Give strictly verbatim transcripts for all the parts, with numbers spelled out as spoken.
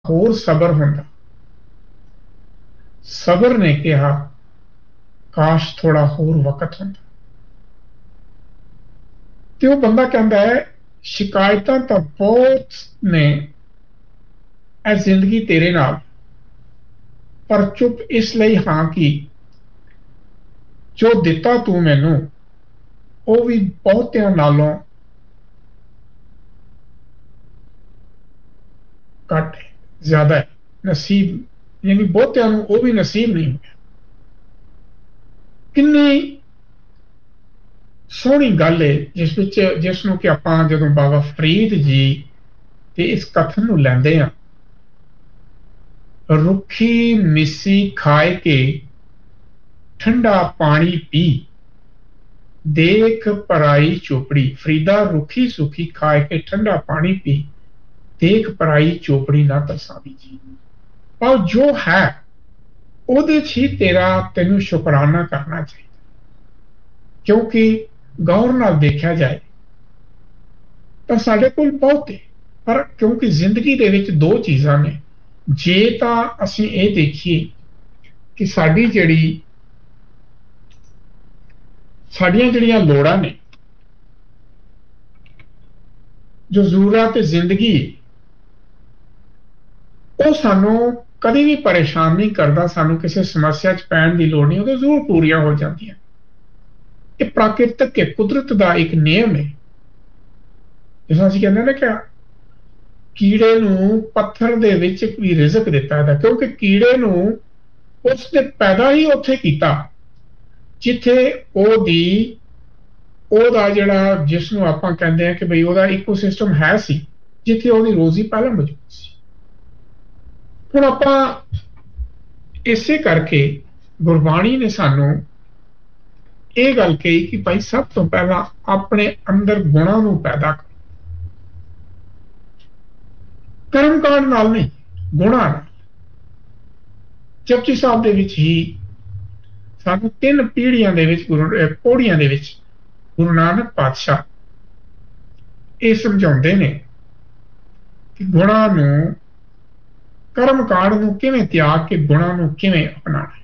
होर सबर हुंदा। सबर ने कहा काश थोड़ा होर वक्त हुंदा। ते वो बंदा कहता है शिकायतां तां बहुत ने ऐ जिंदगी तेरे नाल, पर चुप इसलिए हाँ कि जो दिता तू मैनू वो भी बहुतियां नालों घट है, ज्यादा है। नसीब यानी बहुतियां नूं वो भी नसीब नहीं होया। किन्नी सोहनी गल है जिस विच जिसनों कि आपां जदों बाबा फरीद जी ते इस कथन नूं लैंदे हां, रुखी मिसी खाए के ठंडा पानी पी, देख पराई चोपड़ी। फरीदा रुखी सुखी खाए के ठंडा पानी पी, देख पराई चोपड़ी ना तरसावी जी। पर जो है ਉਹਦੇ 'ਚ ही तेरा तेनू शुकराना करना चाहिए, क्योंकि गौर नाल देखा जाए तो साडे कोल बहुत है, पर क्योंकि जिंदगी दे विच दो चीज़ां ने, जे तां असीं ਇਹ देखिए कि साडी ਜਿਹੜੀ साडियां ਜਿਹੜੀਆਂ ਲੋੜਾਂ ਨੇ, जो ਜ਼ਰੂਰਤ ਤੇ ਜ਼ਿੰਦਗੀ ਉਹ ਸਾਨੂੰ कभी भी परेशान नहीं करता, सानू किसी समस्या च पैण दी लोड़ नहीं, वो जरूर पूरियां हो जांदियां। ये प्राकृतिक है, कुदरत का एक नियम है। जिस असीं कहंदे ना कि कीड़े नूं पत्थर दे विच भी रिज़क दिता है, क्योंकि कीड़े नूं उसने पैदा ही उत्थे कीता जिथे ओदी ओदा जिहड़ा जिसनूं आपां कहंदे आ कि भई ओदा इकोसिस्टम है सी, जिथे ओदी रोजी पहले मौजूद सी। हुण आपां इसे करके गुरबाणी ने सानू ये गल कही कि भाई सब तो पहला अपने अंदर गुणां नूं पैदा करो, कर्म कांड नाल नहीं, गुणां नाल। जपजी साहब दे विच ही सानू तीन पीढ़ियां दे विच गुरु पौड़ियां दे विच गुरु नानक पातशाह ये समझाउंदे ने कि गुणां नूं कर्म कांड नूं किवें त्याग के गुणां नूं किवें अपनाना है।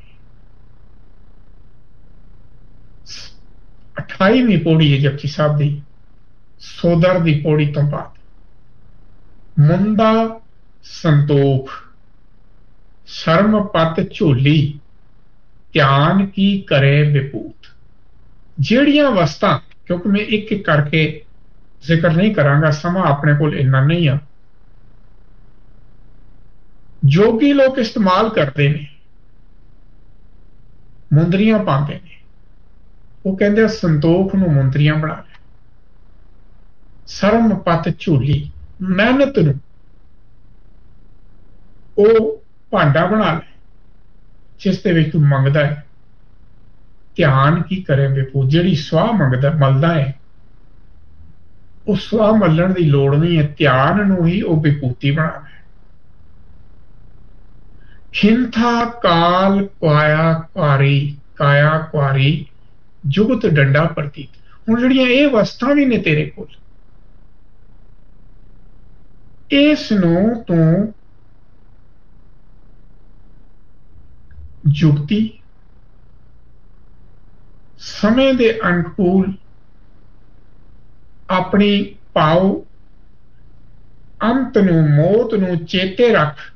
अठाईवीं पौड़ी है जपजी साहब दी, सोदर दी पौड़ी तो बाद, मुंदा संतोख शर्म पत झोली, ध्यान की करे विपूत। जेड़ियां वस्तां, क्योंकि मैं एक एक करके जिक्र नहीं करांगा, समा अपने कोल इन्ना नहीं है, जोगी लोग इस्तेमाल करते हैं, मुंदरियां पाते हैं, वो कहते संतोख नूं मुंदरियां बना ले, शर्म पत झोली मेहनत नूं ओ भांडा बना ले जिस दे विच तू मंगदा है, ध्यान की करे विपूत। जिहड़ी स्वाह मंगदा मलदा है उस स्वाह मल्लण दी लोड़ नहीं है, ध्यान नूं ही ओ विपूती बना ले। खिंथा काल काया कुआरी, काया कुआरी जुगत डंडा प्रतीत। हुण जिहड़ियां ये वस्तां भी ने तेरे कोल, इस नूं तूं जुगती समय दे अनुकूल अपनी पाओ, अंत नूं मौत नूं चेते रख।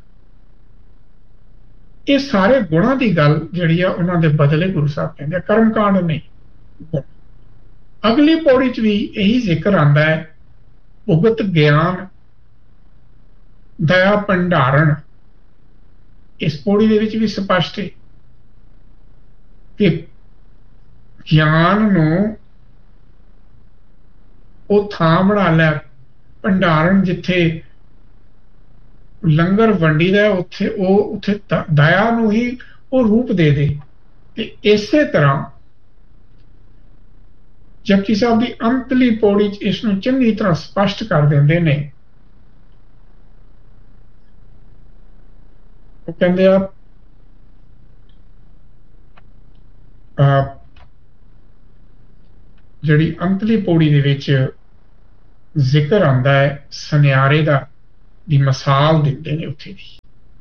ये सारे गुणों की गल जिहड़ी आ उन्हां दे बदले गुरु साहब कहंदे कर्म कांड नहीं। अगली पौड़ी च भी यही जिक्र आंदा है, भुगत ज्ञान दया भंडारण। इस पौड़ी दे विच भी स्पष्ट है कि ज्ञान नूं ओ थां बना लै, भंडारण जिथे लंगर वंडीदा उत्थे ओ उत्थे दया नूं ही ओ रूप दे दे। ते इसे तरह जपजी साहब की अंतली पौड़ी च इस नूं चंगी तरह स्पष्ट कर देंदे ने। वो कहंदे आ जिहड़ी अंतली पौड़ी दे विच जिक्र आंदा है सनियारे दा ਦੀ ਮਿਸਾਲ ਦਿੰਦੇ ਨੇ ਉੱਥੇ ਦੀ।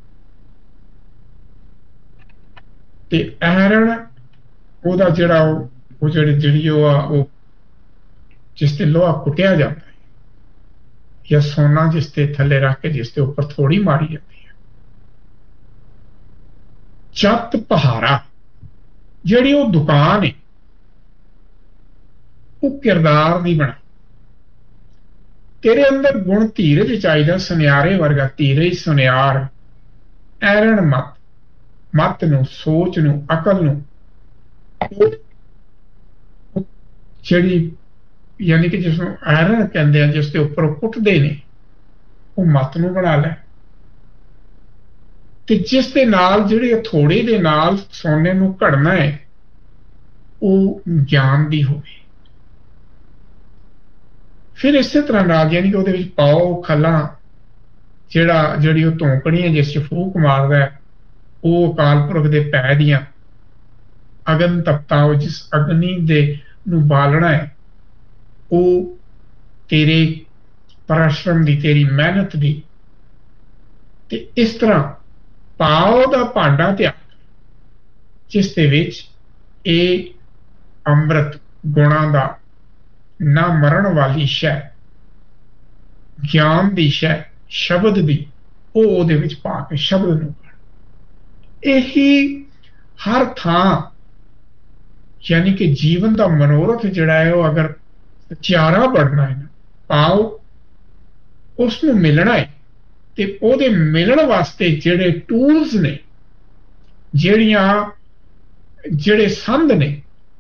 ਤੇ ਐਰਨ ਉਹਦਾ ਜਿਹੜਾ ਉਹ ਜਿਹੜੀ ਜਿਹੜੀ ਉਹ ਆ ਉਹ ਜਿਸ ਤੇ ਲੋਹਾ ਕੁੱਟਿਆ ਜਾਂਦਾ ਹੈ ਜਾਂ ਸੋਨਾ ਜਿਸ ਤੇ ਥੱਲੇ ਰੱਖ ਕੇ ਜਿਸ ਤੇ ਉੱਪਰ ਥੋੜੀ ਮਾਰੀ ਜਾਂਦੀ ਹੈ। ਚੱਤ ਪਹਾਰਾ ਜਿਹੜੀ ਉਹ ਦੁਕਾਨ ਹੈ ਉਹ ਕਿਰਦਾਰ ਦੀ ਬਣਾ। ਤੇਰੇ ਅੰਦਰ ਗੁਣ ਧੀਰਜ ਚਾਹੀਦਾ, ਸੁਨਿਆਰੇ ਵਰਗਾ ਧੀਰਜ ਸੁਨਿਆਰ। ਐਰਨ ਮਤ ਮਤ ਨੂੰ, ਸੋਚ ਨੂੰ, ਅਕਲ ਨੂੰ ਜਿਹੜੀ ਯਾਨੀ ਕਿ ਜਿਸਨੂੰ ਐਰਨ ਕਹਿੰਦੇ ਆ, ਜਿਸ ਦੇ ਉੱਪਰ ਉਹ ਕੁੱਟਦੇ ਨੇ, ਉਹ ਮਤ ਨੂੰ ਬਣਾ ਲੈ। ਤੇ ਜਿਸ ਦੇ ਨਾਲ ਜਿਹੜੇ ਹਥੌੜੇ ਦੇ ਨਾਲ ਸੋਨੇ ਨੂੰ ਘੜਨਾ ਹੈ ਉਹ ਗਿਆਨ ਦੀ ਹੋਵੇ। ਫਿਰ ਇਸੇ ਤਰ੍ਹਾਂ ਨਾਲ ਯਾਨੀ ਕਿ ਉਹਦੇ ਵਿੱਚ ਪਾਓ ਖੱਲਾਂ, ਜਿਹੜਾ ਜਿਹੜੀ ਉਹ ਧੌਂਕਣੀ ਹੈ ਜਿਸ 'ਚ ਫੂਕ ਮਾਰਦਾ ਉਹ ਅਕਾਲ ਪੁਰਖ ਦੇ ਪੈ ਦੀਆਂ। ਅਗਨ ਤਪਤਾ, ਉਹ ਜਿਸ ਅਗਨੀ ਦੇ ਨੂੰ ਬਾਲਣਾ ਹੈ ਉਹ ਤੇਰੇ ਪਰਿਸ਼ਰਮ ਦੀ, ਤੇਰੀ ਮਿਹਨਤ ਦੀ। ਤੇ ਇਸ ਤਰ੍ਹਾਂ ਪਾਓ ਦਾ ਭਾਂਡਾ ਤਿਆਰ ਜਿਸ ਦੇ ਵਿੱਚ ਇਹ ਅੰਮ੍ਰਿਤ ਗੁਣਾਂ ਦਾ ਨਾ ਮਰਨ ਵਾਲੀ ਸ਼ੈ, ਗਿਆਨ ਦੀ ਸ਼ੈ, ਸ਼ਬਦ ਦੀ, ਉਹ ਉਹਦੇ ਵਿੱਚ ਪਾ ਕੇ ਸ਼ਬਦ ਨੂੰ ਇਹੀ ਹਰ ਥਾਂ ਯਾਨੀ ਕਿ ਜੀਵਨ ਦਾ ਮਨੋਰਥ ਜਿਹੜਾ ਹੈ ਉਹ ਅਗਰ ਚਾਰਾ ਬਣਨਾ ਹੈ, ਪਾਓ ਉਸ ਨੂੰ ਮਿਲਣਾ ਹੈ ਤੇ ਉਹਦੇ ਮਿਲਣ ਵਾਸਤੇ ਜਿਹੜੇ ਟੂਲਸ ਨੇ, ਜਿਹੜੀਆਂ ਜਿਹੜੇ ਸੰਦ ਨੇ,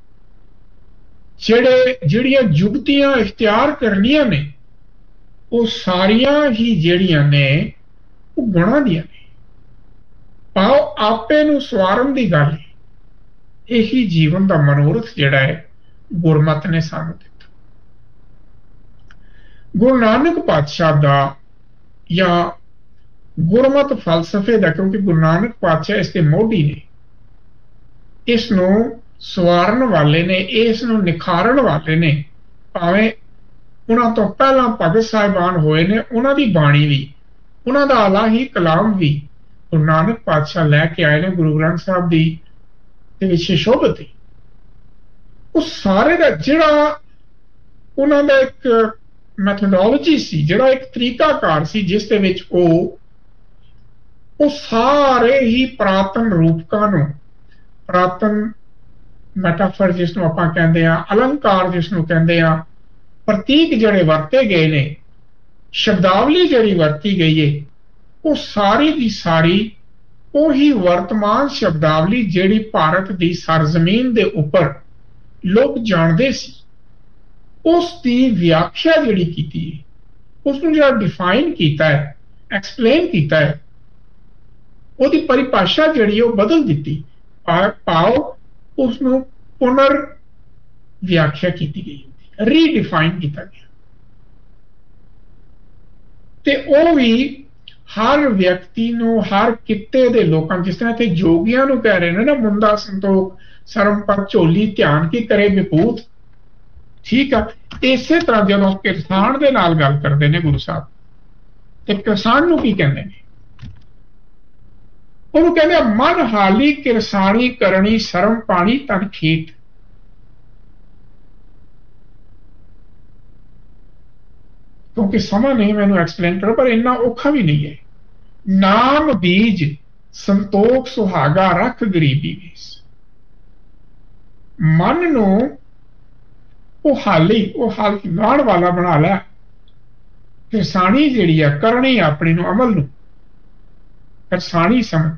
ਜਿਹੜੇ ਜਿਹੜੀਆਂ ਜੁਗਤੀਆਂ ਇਖਤਿਆਰ ਕਰਨੀਆਂ ਨੇ, ਉਹ ਸਾਰੀਆਂ ਹੀ ਜਿਹੜੀਆਂ ਨੇ ਉਹ ਗੁਣਾਂ ਦੀਆਂ ਨੇ। ਪਾਓ ਆਪੇ ਨੂੰ ਸਵਾਰਨ ਦੀ ਗੱਲ ਹੈ। ਇਹੀ ਜੀਵਨ ਦਾ ਮਨੋਰਥ ਜਿਹੜਾ ਹੈ ਗੁਰਮਤਿ ਨੇ ਸਾਨੂੰ ਦਿੱਤਾ। ਗੁਰੂ ਨਾਨਕ ਪਾਤਸ਼ਾਹ ਦਾ ਜਾਂ ਗੁਰਮਤਿ ਫਲਸਫੇ ਦਾ, ਕਿਉਂਕਿ ਗੁਰੂ ਨਾਨਕ ਪਾਤਸ਼ਾਹ ਇਸ ਦੇ ਮੋਢੀ ਨੇ, ਇਸ ਨੂੰ ਸਵਾਰਨ ਵਾਲੇ ਨੇ, ਇਸ ਨੂੰ ਨਿਖਾਰਨ ਵਾਲੇ ਨੇ। ਭਾਵੇਂ ਉਹਨਾਂ ਤੋਂ ਪਹਿਲਾਂ ਭਗਤ ਸਾਹਿਬਾਨ ਹੋਏ ਨੇ, ਉਹਨਾਂ ਦੀ ਬਾਣੀ ਵੀ, ਉਹਨਾਂ ਦਾ ਇਲਾਹੀ ਕਲਾਮ ਵੀ ਗੁਰੂ ਨਾਨਕ ਪਾਤਸ਼ਾਹ ਲੈ ਕੇ ਆਏ ਨੇ ਗੁਰੂ ਗ੍ਰੰਥ ਸਾਹਿਬ ਦੀ ਦੇ ਵਿੱਚ ਸ਼ੋਭਤ ਹੈ। ਉਹ ਸਾਰੇ ਦਾ ਜਿਹੜਾ ਉਹਨਾਂ ਦਾ ਇੱਕ ਮੈਥੋਡੋਲੋਜੀ ਸੀ, ਜਿਹੜਾ ਇੱਕ ਤਰੀਕਾਕਾਰ ਸੀ ਜਿਸ ਦੇ ਵਿੱਚ ਉਹ ਉਹ ਸਾਰੇ ਹੀ ਪ੍ਰਾਤਨ ਰੂਪਕਾਂ ਨੂੰ, ਪ੍ਰਾਤਨ ਮੈਟਾਫਰ ਜਿਸ ਨੂੰ ਆਪਾਂ ਕਹਿੰਦੇ ਆ, ਅਲੰਕਾਰ ਜਿਸ ਨੂੰ ਕਹਿੰਦੇ ਆ, ਪ੍ਰਤੀਕ ਜਿਹੜੇ ਵਰਤੇ ਗਏ ਨੇ, ਸ਼ਬਦਾਵਲੀ ਜਿਹੜੀ ਵਰਤੀ ਗਈ ਹੈ, ਉਹ ਸਾਰੀ ਦੀ ਸਾਰੀ ਉਹੀ ਵਰਤਮਾਨ ਸ਼ਬਦਾਵਲੀ ਜਿਹੜੀ ਭਾਰਤ ਦੀ ਸਰਜ਼ਮੀਨ ਦੇ ਉੱਪਰ ਲੋਕ ਜਾਣਦੇ ਸੀ, ਉਸ ਦੀ ਵਿਆਖਿਆ ਜਿਹੜੀ ਕੀਤੀ ਹੈ, ਉਸ ਨੂੰ ਜਿਹੜਾ ਡਿਫਾਈਨ ਕੀਤਾ ਹੈ, ਐਕਸਪਲੇਨ ਕੀਤਾ ਹੈ, ਉਹਦੀ ਪਰਿਭਾਸ਼ਾ ਜਿਹੜੀ ਉਹ ਬਦਲ ਦਿੱਤੀ। ਭਾਵ ਉਸ ਨੂੰ ਪੁਨਰ ਵਿਆਖਿਆ ਕੀਤੀ ਗਈ, ਰੀਡਿਫਾਈਨ ਕੀਤਾ ਗਿਆ। ਤੇ ਉਹ ਵੀ ਹਰ ਵਿਅਕਤੀ ਨੂੰ, ਹਰ ਕਿੱਤੇ ਦੇ ਲੋਕਾਂ, ਜਿਸ ਤਰ੍ਹਾਂ ਤੇ ਜੋਗੀਆਂ ਨੂੰ ਕਹਿ ਰਹੇ ਨੇ ਨਾ, ਮੁੰਦਾ ਸੰਤੋਖ ਸਰਮ ਪਰ ਝੋਲੀ ਧਿਆਨ ਕੀ ਕਰੇ ਵਿਭੂਤ, ਠੀਕ ਆ। ਇਸੇ ਤਰ੍ਹਾਂ ਜਦੋਂ ਕਿਰਸਾਨ ਦੇ ਨਾਲ ਗੱਲ ਕਰਦੇ ਨੇ ਗੁਰੂ ਸਾਹਿਬ, ਤੇ ਕਿਰਸਾਨ ਨੂੰ ਕੀ ਕਹਿੰਦੇ ਨੇ? ਉਹਨੂੰ ਕਹਿੰਦੇ ਮਨ ਹਾਲੀ ਕਿਰਸਾਨੀ ਕਰਨੀ, ਸ਼ਰਮ ਪਾਣੀ ਤਨ ਖੇਤ। ਕਿਉਂਕਿ ਸਮਾਂ ਨਹੀਂ ਮੈਨੂੰ ਐਕਸਪਲੇਨ ਕਰੋ, ਪਰ ਇੰਨਾ ਔਖਾ ਵੀ ਨਹੀਂ ਹੈ। ਨਾਮ ਬੀਜ ਸੰਤੋਖ ਸੁਹਾਗਾ ਰੱਖ ਗਰੀਬੀ ਵੇਸ। ਮਨ ਨੂੰ ਉਹ ਹਾਲੀ, ਉਹ ਹਾਲ ਲਾਣ ਵਾਲਾ ਬਣਾ ਲੈ। ਕਿਰਸਾਨੀ ਜਿਹੜੀ ਆ ਕਰਨੀ ਆਪਣੀ ਨੂੰ, ਅਮਲ ਨੂੰ ਕਿਰਸਾਨੀ ਸਮਝ।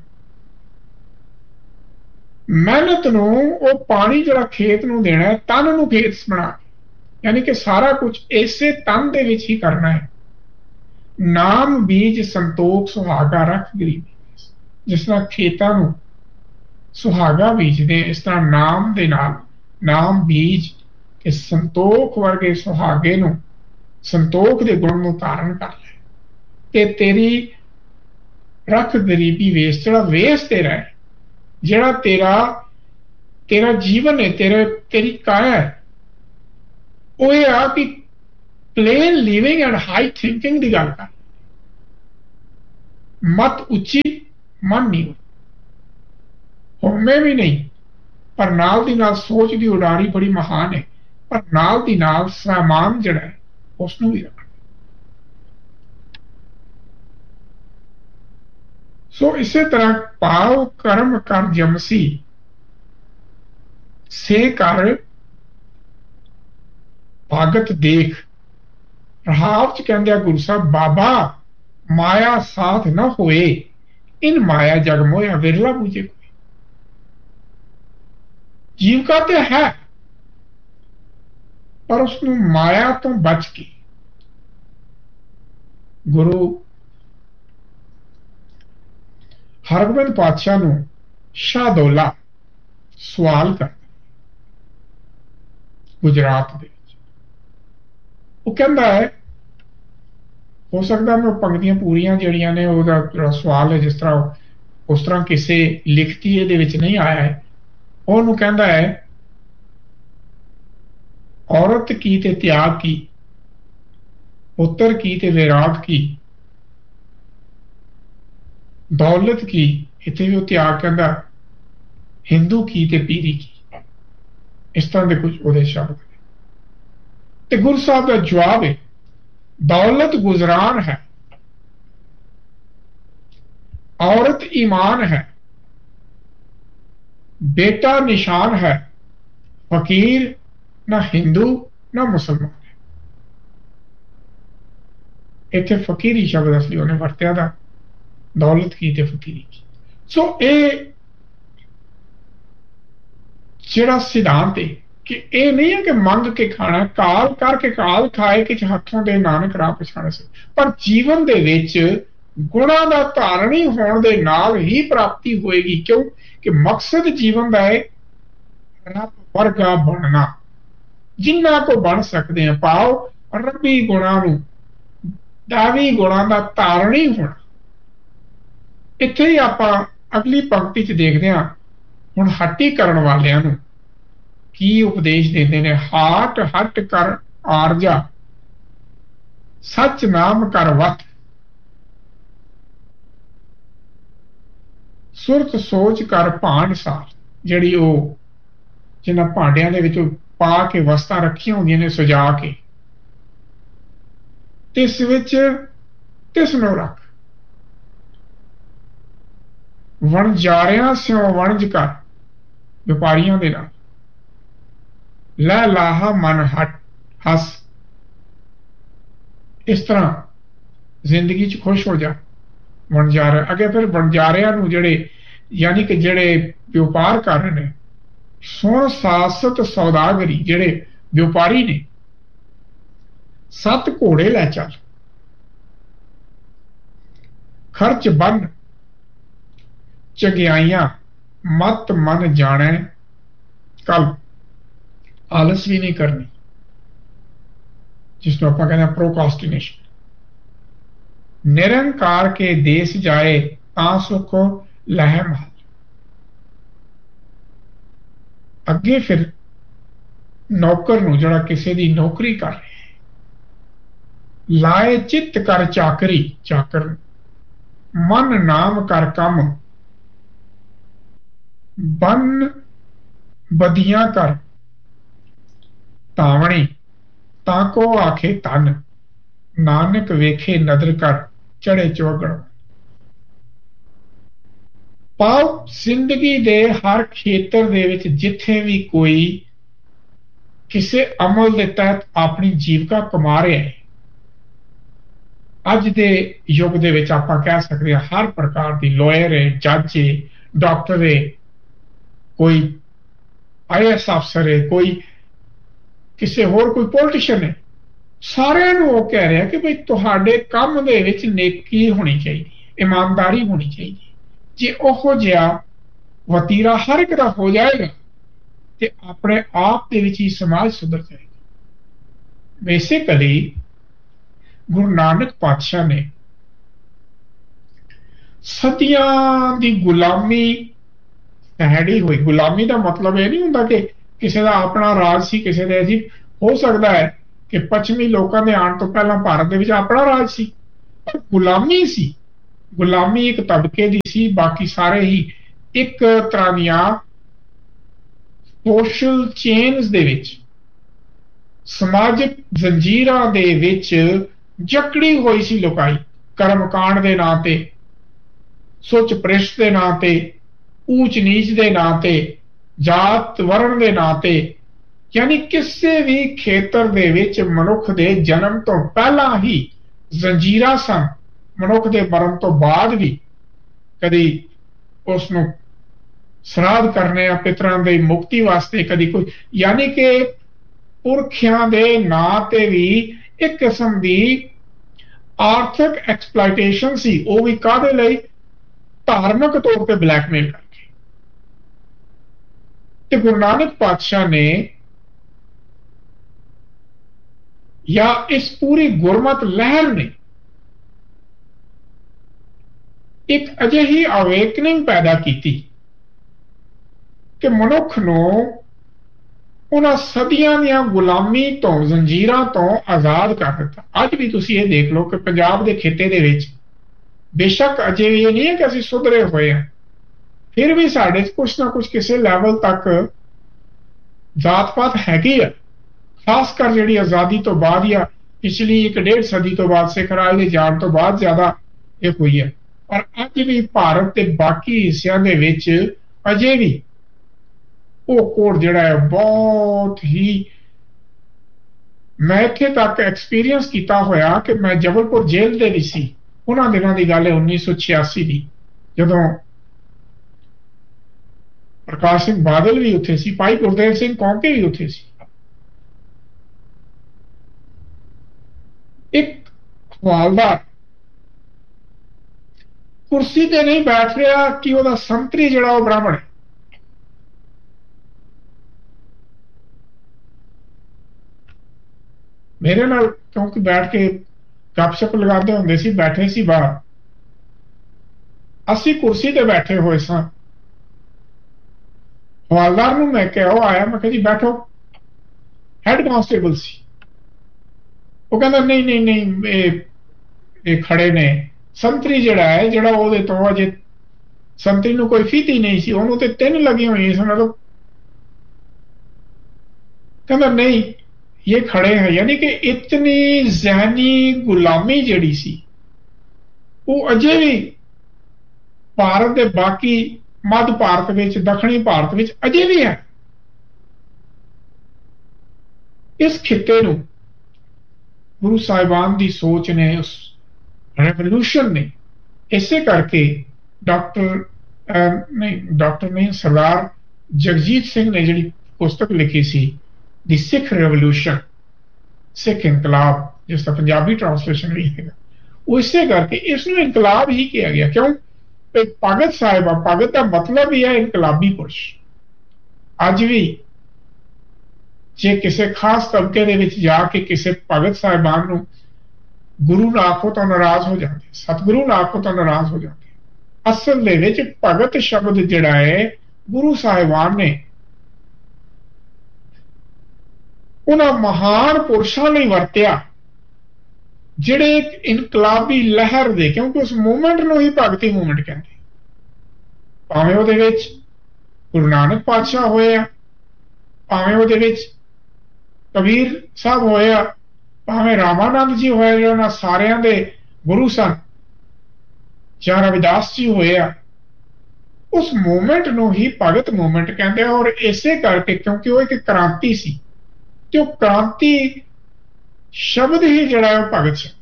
ਮਿਹਨਤ ਨੂੰ ਉਹ ਪਾਣੀ ਜਿਹੜਾ ਖੇਤ ਨੂੰ ਦੇਣਾ ਹੈ, ਤਨ ਨੂੰ ਖੇਤ ਬਣਾ, ਯਾਨੀ ਕਿ ਸਾਰਾ ਕੁਝ ਇਸੇ ਤਨ ਦੇ ਵਿੱਚ ਹੀ ਕਰਨਾ ਹੈ। ਨਾਮ ਬੀਜ ਸੰਤੋਖ ਸੁਹਾਗਾ ਰੱਖ ਗਰੀਬੀ। ਜਿਸ ਤਰ੍ਹਾਂ ਖੇਤਾਂ ਨੂੰ ਸੁਹਾਗਾ ਬੀਜਦੇ, ਇਸ ਤਰ੍ਹਾਂ ਨਾਮ ਦੇ ਨਾਲ ਨਾਮ ਬੀਜ ਕਿ ਸੰਤੋਖ ਵਰਗੇ ਸੁਹਾਗੇ ਨੂੰ, ਸੰਤੋਖ ਦੇ ਗੁਣ ਨੂੰ ਧਾਰਨ ਕਰ ਲੈ। ਤੇ ਤੇਰੀ ਰੱਖ ਗਰੀਬੀ ਵੇਸ, ਜਿਹੜਾ ਵੇਸ ਤੇਰਾ ਹੈ, ਜਿਹੜਾ ਤੇਰਾ ਤੇਰਾ ਜੀਵਨ ਹੈ, ਤੇਰੇ ਤੇਰੀ ਕਾਇਆ ਹੈ, ਉਹ ਇਹ ਆ ਕਿ plain living and high thinking ਦੀ ਗੱਲ ਕਰ। मत उच्ची मन नीवा, हौमे भी नहीं पर नाल दी नाल सोच दी उडारी बड़ी महान है, पर नाल दी नाल सामान जिहड़ा है उसनूं भी रखना। सो इसे तरह पाव कर्म कर जमसी से कर भागत देख। रहाव च कहंदे गुरु साहब बाबा माया साथ न होए, इन माया जग मोया विरला बूझे कोई। जीविका तो है पर उसनूं माया तो बच के गुरु हरगोबिंद पातशाह नूं शाहदौला सवाल कर गुजरात दे विच। वो कहंदा है हो सकता मैं पंक्तियां पूरियां जिहड़ियां ने ओहदा जिहड़ा सवाल है जिस तरह उस तरह किसी लिखती इहदे विच नहीं आया है। ਉਹਨੂੰ ਕਹਿੰਦਾ है औरत की ते त्याग की, पुत्र की ते विराग की, दौलत की, इत्थे भी त्याग कहता, हिंदू की ते पीरी की। इस तरह के कुछ ਉਹਦੇ शब्द ने ते गुरु साहब का जवाब है दौलत गुजरान है, औरत ईमान है, बेटा निशान है, फकीर ना हिंदू ना मुसलमान है। इत्थे फकीरी शब्द असली उन्हें वरत्या था, दौलत की ते फकीरी की। सो ये जिहड़ा सिद्धांत है कि ये नहीं है कि मंग के खाना, काल करके काल खाए कि हथों दे नानक राह पछाणे से, पर जीवन दे विच गुणा दा धारणी होण दे नाल ही प्राप्ति होएगी। क्यों कि मकसद जीवन का है रब वर्गा बनना, जिन्ना को बन सकते हैं पाओ रबी गुणा नूं दावी गुणा का धारणी होना। इत्थे ही आपां अगली पंक्ति च देखते हैं हुण हट्टी करन वालियां नूं की उपदेश देते हैं। हाट हट कर आरजा, सच नाम कर वत, सुरत सोच कर भांड सार। जिहड़ी वो जिन्हां भांडियां दे विच पा के वस्तां रखियां होंदियां ने सजा के, तिस विच तिसनों रख, वणजारियां स्यों वणज कर, व्यापारियां दे नाल लै लाहा मन हट हस। इस तरह जिंदगी च खुश हो जा। वणजारे अगे फिर वणजारियां नूं जिहड़े यानी कि जिहड़े व्यापार कर रहे ने, सुण सासत सौदागरी, जिहड़े व्यापारी ने, सत घोड़े लै चल, खर्च बन चंगियाइयां, मत मन जाने कल। आलस भी नहीं करनी, जिसको आप कहते हैं प्रोकास्टिनेशन। निरंकार के देश जाए ता सुख लह महल। अगे फिर नौकर नूं जिहड़ा किसी दी नौकरी कर रहे हैं, लाए चित्त कर चाकरी, चाकर मन नाम कर कम, बन बदियां कर तावणी, ताको आखे तन, नानक वेखे नदर कर चढ़े चौगड़। पाओ जिंदगी दे हर खेतर दे विच जिथे भी कोई किसी अमल के तहत अपनी जीविका कमा रहा है, अज दे युग दे विच आपां कह सकते हैं हर प्रकार की लॉयर है, जज है, डॉक्टर है, कोई आई ए एस अफसर है, कोई किसी होर कोई पॉलिटिशियन है, सारिਆਂ ਨੂੰ ਉਹ कह रहा कि भाई तुहाडे काम दे विच नेकी होनी चाहिए, ईमानदारी होनी चाहिए। जे ओहो जिहा वतीरा हर एक दा हो जाएगा तो अपने आप दे विच ही समाज सुधर जाएगा। बेसिकली गुरु नानक पातशाह ने सदियां दी गुलामी सैड़ी हुई। गुलामी का मतलब यह नहीं होंदा कि किसी का अपना राज सी, किसी का जी हो सकता है कि पश्चिमी लोगों के आने तो पहला भारत के अपना राज सी, पर गुलामी सी। ਗੁਲਾਮੀ ਇੱਕ ਤਬਕੇ ਦੀ ਸੀ, ਬਾਕੀ ਸਾਰੇ ਹੀ ਇੱਕ ਤਰ੍ਹਾਂ ਦੀਆਂ ਸੋਸ਼ਲ ਚੇਨਸ ਦੇ ਵਿੱਚ, ਸਮਾਜਿਕ ਜ਼ੰਜੀਰਾਂ ਦੇ ਵਿੱਚ ਜਕੜੀ ਹੋਈ ਸੀ ਲੋਕਾਈ, ਕਰਮਕਾਂਡ ਦੇ ਨਾਂ ਤੇ, ਸੁੱਚ ਭ੍ਰਿਸ਼ਟ ਦੇ ਨਾਂ ਤੇ, ਊਚ ਨੀਚ ਦੇ ਨਾਂ ਤੇ, ਜਾਤ ਵਰਣ ਦੇ ਨਾਂ ਤੇ। ਯਾਨੀ ਕਿਸੇ ਵੀ ਖੇਤਰ ਦੇ ਵਿੱਚ ਮਨੁੱਖ ਦੇ ਜਨਮ ਤੋਂ ਪਹਿਲਾਂ ਹੀ ਜ਼ੰਜੀਰਾਂ ਸਨ, ਮਨੁੱਖ ਦੇ ਮਰਨ ਤੋਂ ਬਾਅਦ ਵੀ। ਕਦੀ ਉਸ ਨੂੰ ਸਰਾਧ ਕਰਨੇ ਆ ਪਿਤਰਾਂ ਦੀ ਮੁਕਤੀ ਵਾਸਤੇ, ਕਦੀ ਕੋਈ, ਯਾਨੀ ਕਿ ਪੁਰਖਿਆਂ ਦੇ ਨਾਂ ਤੇ ਵੀ ਇੱਕ ਕਿਸਮ ਦੀ ਆਰਥਿਕ ਐਕਸਪਲਾਇਟੇਸ਼ਨ ਸੀ। ਉਹ ਵੀ ਕਾਹਦੇ ਲਈ? ਧਾਰਮਿਕ ਤੌਰ ਤੇ ਬਲੈਕਮੇਲ ਕਰਕੇ। ਤੇ ਗੁਰੂ ਨਾਨਕ ਪਾਤਸ਼ਾਹ ਨੇ ਜਾਂ ਇਸ ਪੂਰੀ ਗੁਰਮਤ ਲਹਿਰ ਨੇ ਇੱਕ ਅਜਿਹੀ ਅਵੇਕਨਿੰਗ ਪੈਦਾ ਕੀਤੀ ਕਿ ਮਨੁੱਖ ਨੂੰ ਉਹਨਾਂ ਸਦੀਆਂ ਦੀਆਂ ਗੁਲਾਮੀ ਤੋਂ, ਜ਼ੰਜੀਰਾਂ ਤੋਂ ਆਜ਼ਾਦ ਕਰ ਦਿੱਤਾ। ਅੱਜ ਵੀ ਤੁਸੀਂ ਇਹ ਦੇਖ ਲਓ ਕਿ ਪੰਜਾਬ ਦੇ ਖਿੱਤੇ ਦੇ ਵਿੱਚ ਬੇਸ਼ੱਕ ਅਜੇ ਇਹ ਨਹੀਂ ਹੈ ਕਿ ਅਸੀਂ ਸੁਧਰੇ ਹੋਏ ਹਾਂ, ਫਿਰ ਵੀ ਸਾਡੇ 'ਚ ਕੁਛ ਨਾ ਕੁਛ ਕਿਸੇ ਲੈਵਲ ਤੱਕ ਜਾਤ ਪਾਤ ਹੈਗੀ ਆ, ਖਾਸ ਕਰ ਜਿਹੜੀ ਆਜ਼ਾਦੀ ਤੋਂ ਬਾਅਦ ਜਾਂ ਪਿਛਲੀ ਇੱਕ ਡੇਢ ਸਦੀ ਤੋਂ ਬਾਅਦ ਸਿੱਖ ਰਾਜ ਦੇ ਜਾਣ ਤੋਂ ਬਾਅਦ ਜ਼ਿਆਦਾ ਇਹ ਹੋਈ ਹੈ। ਪਰ ਅੱਜ ਵੀ ਭਾਰਤ ਦੇ ਬਾਕੀ ਹਿੱਸਿਆਂ ਦੇ ਵਿੱਚ ਅਜੇ ਵੀ ਉਹ ਕੋਡ ਜਿਹੜਾ ਹੈ ਬਹੁਤ ਹੀ, ਮੈਂ ਇੱਥੇ ਤੱਕ ਐਕਸਪੀਰੀਅੰਸ ਕੀਤਾ ਹੋਇਆ ਕਿ ਮੈਂ ਜਬਲਪੁਰ ਜੇਲ੍ਹ ਦੇ ਵਿੱਚ ਸੀ, ਉਹਨਾਂ ਦਿਨਾਂ ਦੀ ਗੱਲ ਹੈ ਉੱਨੀ ਸੌ ਛਿਆਸੀ ਦੀ, ਜਦੋਂ ਪ੍ਰਕਾਸ਼ ਸਿੰਘ ਬਾਦਲ ਵੀ ਉੱਥੇ ਸੀ, ਭਾਈ ਗੁਰਦੇਵ ਸਿੰਘ ਕੌਂਕੇ ਵੀ ਉੱਥੇ ਸੀ। ਇੱਕ ਹਵਾਲਦਾਰ ਕੁਰਸੀ ਤੇ ਨਹੀਂ ਬੈਠ ਰਿਹਾ ਕਿ ਉਹਦਾ ਸੰਤਰੀ ਜਿਹੜਾ ਉਹ ਬ੍ਰਾਹਮਣ ਹੈ। ਮੇਰੇ ਨਾਲ ਕਿਉਂਕਿ ਬੈਠ ਕੇ ਗੱਪਸ਼ਪ ਲਗਾਉਂਦੇ ਹੁੰਦੇ ਸੀ, ਬੈਠੇ ਸੀ ਬਾਹਰ, ਅਸੀਂ ਕੁਰਸੀ ਤੇ ਬੈਠੇ ਹੋਏ ਸਾਂ। ਹਵਾਲਦਾਰ ਨੂੰ ਮੈਂ ਕਿਹਾ, ਉਹ ਆਇਆ, ਮੈਂ ਕਿਹਾ ਜੀ ਬੈਠੋ, ਹੈਡ ਕਾਂਸਟੇਬਲ ਸੀ। ਉਹ ਕਹਿੰਦਾ ਨਹੀਂ ਨਹੀਂ ਨਹੀਂ ਇਹ ਇਹ ਖੜੇ ਨੇ, ਸੰਤਰੀ ਜਿਹੜਾ ਹੈ, ਜਿਹੜਾ ਉਹਦੇ ਤੋਂ ਅਜੇ ਸੰਤਰੀ ਨੂੰ ਕੋਈ ਫੀਤੀ ਨਹੀਂ ਸੀ, ਉਹਨੂੰ ਤੇ ਤਿੰਨ ਲੱਗੀਆਂ ਹੋਈਆਂ ਸਨ। ਉਹ ਕਹਿੰਦਾ ਨਹੀਂ ਇਹ ਖੜੇ ਹੈ। ਯਾਨੀ ਕਿ ਇਤਨੀ ਜ਼ਹਿਨੀ ਗੁਲਾਮੀ ਜਿਹੜੀ ਸੀ ਉਹ ਅਜੇ ਵੀ ਭਾਰਤ ਦੇ ਬਾਕੀ ਮੱਧ ਭਾਰਤ ਵਿੱਚ, ਦੱਖਣੀ ਭਾਰਤ ਵਿੱਚ ਅਜੇ ਵੀ ਹੈ। ਇਸ ਖਿੱਤੇ ਨੂੰ ਗੁਰੂ ਸਾਹਿਬਾਨ ਦੀ ਸੋਚ ਨੇ, ਉਸ ਰੈਵੋਲੂਸ਼ਨ ਨੇ, ਇਸੇ ਕਰਕੇ ਡਾਕਟਰ ਨਹੀਂ ਡਾਕਟਰ ਨਹੀਂ ਸਰਦਾਰ ਜਗਜੀਤ ਸਿੰਘ ਨੇ ਜਿਹੜੀ ਪੁਸਤਕ ਲਿਖੀ ਸੀ ਦੀ ਸਿੱਖ ਰੈਵੋਲੂਸ਼ਨ, ਸਿੱਖ ਇਨਕਲਾਬ, ਜਿਸ ਦਾ ਪੰਜਾਬੀ ਟ੍ਰਾਂਸਲੇਸ਼ਨ ਵੀ ਹੈਗਾ, ਉਹ ਇਸੇ ਕਰਕੇ ਇਸ ਨੂੰ ਇਨਕਲਾਬ ਹੀ ਕਿਹਾ ਗਿਆ। ਕਿਉਂ? ਭਗਤ ਸਾਹਿਬਾਂ, ਭਗਤ ਦਾ ਮਤਲਬ ਹੀ ਹੈ ਇਨਕਲਾਬੀ ਪੁਰਸ਼। ਅੱਜ ਵੀ ਜੇ ਕਿਸੇ ਖਾਸ ਤਬਕੇ ਦੇ ਵਿੱਚ ਜਾ ਕੇ ਕਿਸੇ ਭਗਤ ਸਾਹਿਬਾਨ ਨੂੰ ਗੁਰੂ ਨਾ ਆਖੋ ਤਾਂ ਨਾਰਾਜ਼ ਹੋ ਜਾਂਦੇ, ਸਤਿਗੁਰੂ ਨਾ ਆਖੋ ਤਾਂ ਨਾਰਾਜ਼ ਹੋ ਜਾਂਦੇ। ਅਸਲ ਦੇ ਵਿੱਚ ਭਗਤ ਸ਼ਬਦ ਜਿਹੜਾ ਹੈ ਗੁਰੂ ਸਾਹਿਬਾਨ ਨੇ ਉਹਨਾਂ ਮਹਾਨ ਪੁਰਸ਼ਾਂ ਲਈ ਵਰਤਿਆ ਜਿਹੜੇ ਇੱਕ ਇਨਕਲਾਬੀ ਲਹਿਰ ਦੇ, ਕਿਉਂਕਿ ਉਸ ਮੂਵਮੈਂਟ ਨੂੰ ਹੀ ਭਗਤੀ ਮੂਵਮੈਂਟ ਕਹਿੰਦੇ, ਭਾਵੇਂ ਉਹਦੇ ਵਿੱਚ ਗੁਰੂ ਨਾਨਕ ਪਾਤਸ਼ਾਹ ਹੋਏ ਆ, ਭਾਵੇਂ ਉਹਦੇ ਵਿੱਚ ਕਬੀਰ ਸਾਹਿਬ ਹੋਏ ਆ, ਭਾਵੇਂ ਰਾਮਾਨੰਦ ਜੀ ਹੋਏ, ਜਿਹੜੇ ਉਹਨਾਂ ਸਾਰਿਆਂ ਦੇ ਗੁਰੂ ਸਨ, ਜਾਂ ਰਵਿਦਾਸ ਜੀ ਹੋਏ ਆ, ਉਸ ਮੂਵਮੈਂਟ ਨੂੰ ਹੀ ਭਗਤ ਮੂਵਮੈਂਟ ਕਹਿੰਦੇ ਆ। ਔਰ ਇਸੇ ਕਰਕੇ ਕਿਉਂਕਿ ਉਹ ਇੱਕ ਕ੍ਰਾਂਤੀ ਸੀ, ਤੇ ਉਹ ਕ੍ਰਾਂਤੀ ਸ਼ਬਦ ਹੀ ਜਿਹੜਾ ਹੈ ਉਹ ਭਗਤ ਸ਼ਬਦ,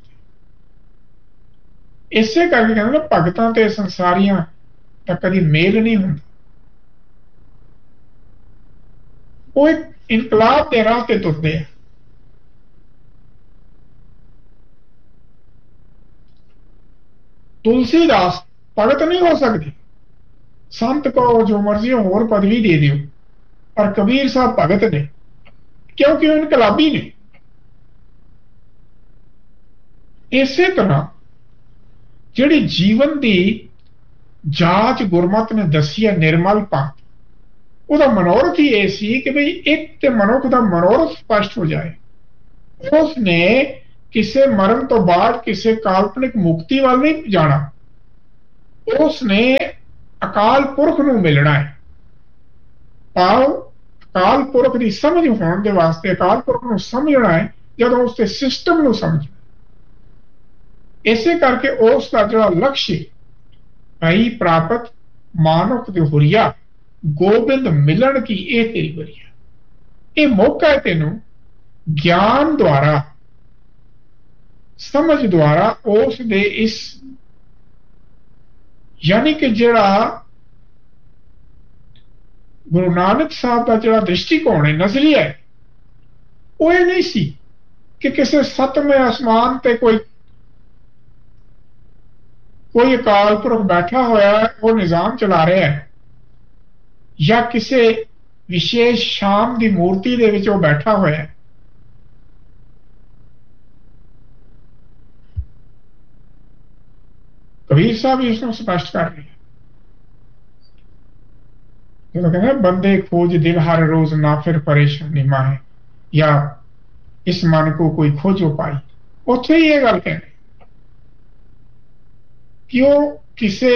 ਇਸੇ ਕਰਕੇ ਕਹਿੰਦੇ ਨਾ ਭਗਤਾਂ ਤੇ ਸੰਸਾਰੀਆਂ ਦਾ ਕਦੀ ਮੇਲ ਨਹੀਂ ਹੁੰਦਾ। ਉਹ ਇੱਕ ਇਨਕਲਾਬ ਦੇ ਰਾਹ ਤੇ ਤੁਰਦੇ ਆ। ਤੁਲਸੀਦਾਸ ਭਗਤ ਨਹੀਂ ਹੋ ਸਕਦੇ, ਸੰਤ ਕੋ ਜੋ ਮਰਜ਼ੀ ਹੋਰ ਪਦਵੀ ਦੇ ਦਿਓ, ਪਰ ਕਬੀਰ ਸਾਹਿਬ ਭਗਤ ਨੇ ਕਿਉਂਕਿ ਉਹ ਇਨਕਲਾਬੀ ਨੇ। ਇਸੇ ਤਰ੍ਹਾਂ ਜਿਹੜੀ ਜੀਵਨ ਦੀ ਜਾਂਚ ਗੁਰਮਤਿ ਨੇ ਦੱਸੀ ਹੈ ਨਿਰਮਲ ਪੰਥ, ਉਹਦਾ ਮਨੋਰਥ ਹੀ ਇਹ ਸੀ ਕਿ ਬਈ ਇੱਕ ਤੇ ਮਨੁੱਖ ਦਾ ਮਨੋਰਥ ਸਪਸ਼ਟ ਹੋ ਜਾਏ। ਉਸਨੇ ਕਿਸੇ ਮਰਨ ਤੋਂ ਬਾਅਦ ਕਿਸੇ ਕਾਲਪਨਿਕ ਮੁਕਤੀ ਵੱਲ ਨਹੀਂ ਜਾਣਾ, उसने अकाल पुरख नूं मिलना है। भाव अकाल पुरख की समझ होने के वास्ते अकाल पुरख नूं समझना है जब उसके सिस्टम नूं समझना। इसे करके उसका जो लक्ष्य भई प्राप्त मानुख दी हुरिया गोबिंद मिलन की ये तेरी वरिया, ये मौका है तेनों ज्ञान द्वारा समझ द्वारा उस दे इस यानी कि जिहड़ा गुरु नानक साहब का जिहड़ा दृष्टिकोण है नजरिया है वो ये नहीं सी कि किसी सतवें आसमान ते कोई कोई अकाल पुरख बैठा होया है वो निजाम चला रहा है या किसी विशेष शाम की मूर्ति दे विच वो बैठा होया है। कबीर साहब इसको स्पष्ट कर रहे हैं जो कहते हैं बंदे खोज दिल हर रोज ना फिर परेशानी माहे या इस मन को कोई खोजो पाई। उत्थे ही ये गल कह रहे कि वो किसे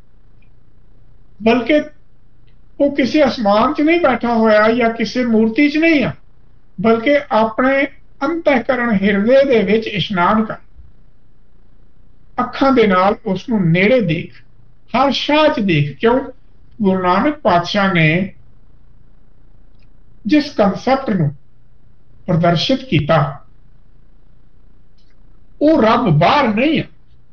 बल्कि वो किसी आसमान च नहीं बैठा होया या किसी मूर्ति च नहीं है बल्कि अपने अंतःकरण हिरदे दे विच इशनान कर अखां दे नाल उसनूं नेड़े देख हर शाह च देख। क्यों गुरु नानक पातशाह ने जिस कंसेप्ट नूं प्रदर्शित किया वो रब बाहर नहीं है।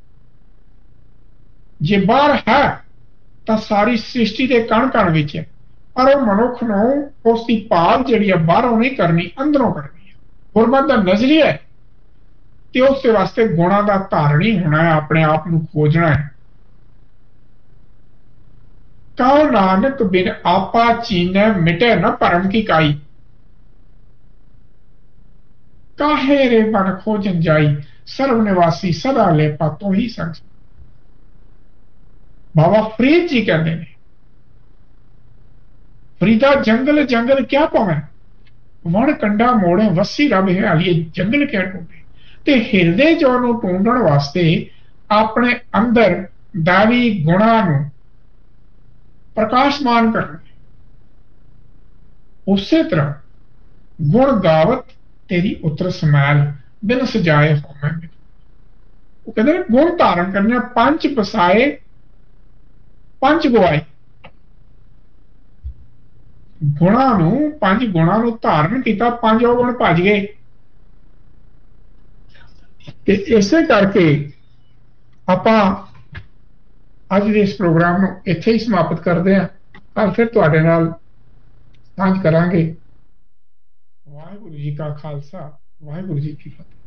जे बाहर है तो सारी सृष्टि के कण कण विच है पर वो मनुख नूं उसकी भाल जिहड़ी है बाहरों नहीं करनी अंदरों करनी है। गुरमत दा नजरिया है तो उस वास्ते गुणा का धारणी होना है अपने आप को खोजना है। कहो नानक बिन आपा चीने मिटे न परम की काई काहे रे मन खोजन जाई सर्व निवासी सदा लेपा तो ही संग। बाबा फरीद जी कहते हैं फरीदा जंगल जंगल क्या पावे वण कंडा मोड़े वसी रब हरियाली जंगल क्या ढूंढे। ते हिरदे जो ढूंढण वास्ते अपने अंदर दैवी गुणा नूं प्रकाशमान करना। उसे तरह गुण गावत तेरी उतर समैल बिन सजाए हो मैं वो कहते गुण धारण करने पंच बसाए पंच गवाए गुणा नूं पंज गुणा नूं धारण किया पंज गुण भज गए। इसे करके आपां अज दे इस प्रोग्राम नूं इत्थे ही समाप्त करते हैं। कल फिर तुहाडे नाल साझ करांगे। वाहिगुरू जी का खालसा वाहिगुरू जी की फतेह।